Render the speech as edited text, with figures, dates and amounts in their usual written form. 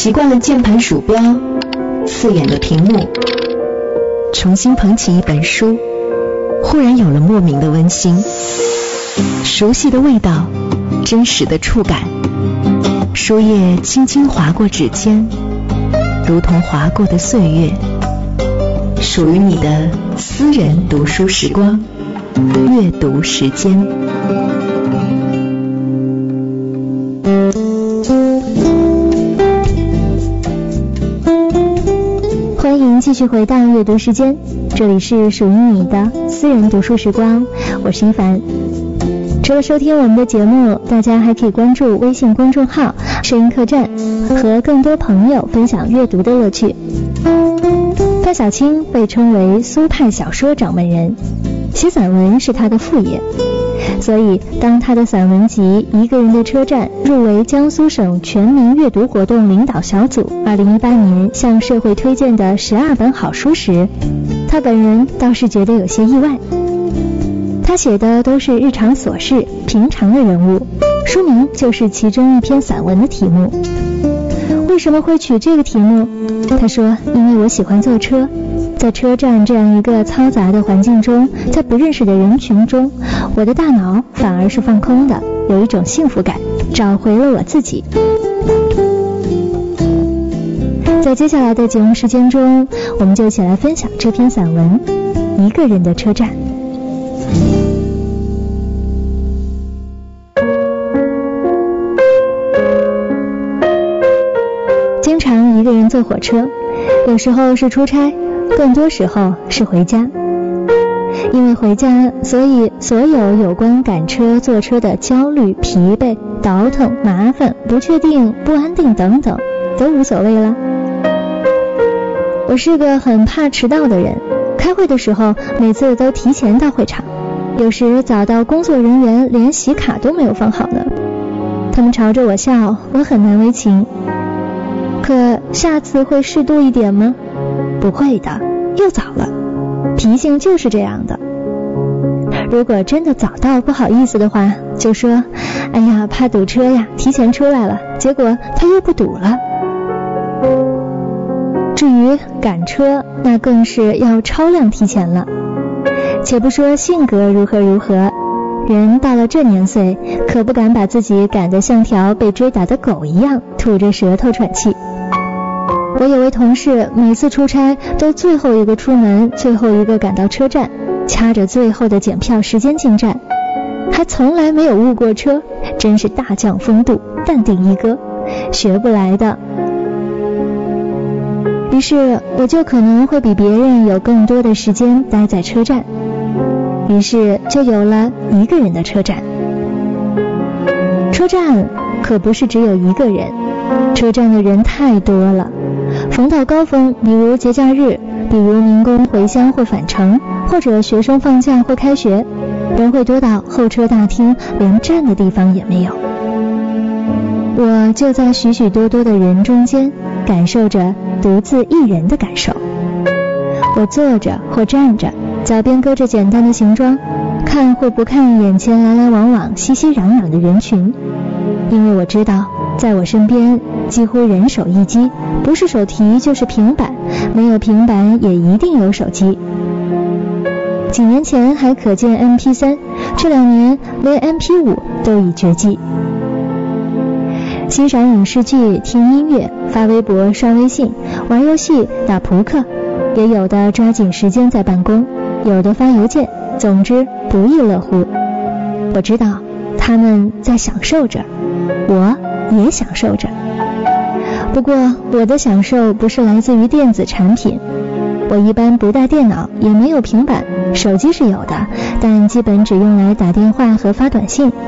习惯了键盘鼠标，刺眼的屏幕，重新捧起一本书，忽然有了莫名的温馨，熟悉的味道，真实的触感，书页轻轻划过指尖，如同划过的岁月，属于你的私人读书时光，阅读时间。 欢迎继续回到阅读时间，这里是属于你的私人读书时光，我是一凡。除了收听我们的节目，大家还可以关注微信公众号摄音客栈，和更多朋友分享阅读的乐趣。范小青被称为苏派小说掌门人，写散文是他的副业，所以当他的散文集《一个人的车站》入围江苏省全民阅读活动领导小组2018年向社会推荐的12本好书时，他本人倒是觉得有些意外。他写的都是日常琐事，平常的人物，书名就是其中一篇散文的题目。为什么会取这个题目？他说，因为我喜欢坐车，在车站这样一个嘈杂的环境中，在不认识的人群中，我的大脑反而是放空的，有一种幸福感，找回了我自己。在接下来的节目时间中，我们就一起来分享这篇散文《一个人的车站》。经常一个人坐火车，有时候是出差，更多时候是回家。因为回家，所以所有有关赶车、坐车的焦虑、疲惫、倒腾、麻烦、不确定、不安定等等，都无所谓了。我是个很怕迟到的人，开会的时候每次都提前到会场，有时早到工作人员连洗卡都没有放好呢。他们朝着我笑，我很难为情。可下次会适度一点吗？不会的，又早了，脾性就是这样的。如果真的早到不好意思的话，就说哎呀怕堵车呀，提前出来了，结果他又不堵了。至于赶车，那更是要超量提前了。且不说性格如何如何，人到了这年岁，可不敢把自己赶得像条被追打的狗一样，吐着舌头喘气。我有位同事，每次出差都最后一个出门，最后一个赶到车站，掐着最后的检票时间进站，还从来没有误过车，真是大将风度，淡定一哥，学不来的。于是我就可能会比别人有更多的时间待在车站，于是就有了一个人的车站。车站可不是只有一个人，车站的人太多了。逢到高峰，比如节假日，比如民工回乡或返程，或者学生放假或开学，人会多到候车大厅连站的地方也没有。我就在许许多多的人中间，感受着独自一人的感受。我坐着或站着，脚边搁着简单的行装，看或不看眼前来来往往熙熙攘攘的人群，因为我知道在我身边几乎人手一机，不是手提就是平板，没有平板也一定有手机。几年前还可见 MP3， 这2年连 MP5 都已绝迹。欣赏影视剧、听音乐、发微博、刷微信、玩游戏、打扑克，也有的抓紧时间在办公，有的发邮件，总之不亦乐乎。我知道他们在享受着，我也享受着。不过我的享受不是来自于电子产品，我一般不带电脑，也没有平板，手机是有的，但基本只用来打电话和发短信。